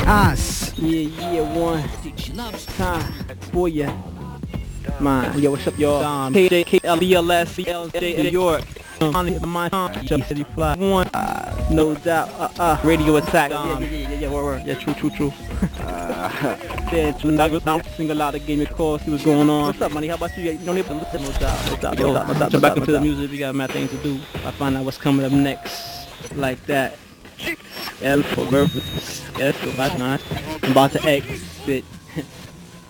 Us. Yeah, one time for ya. Man, yo, what's up, y'all? KJKLBLS, New York. My city fly one, no doubt. Radio attack. Yeah, word. Yeah, true. Yeah, I'm sing a lot of game of calls. See what's going on. What's up, money? How about you? You don't even listen. No doubt. Jump back into the music. We got mad things to do. I find out what's coming up next, like that. Yeah, for birth. Yeah, so that's nice. I'm about to exit.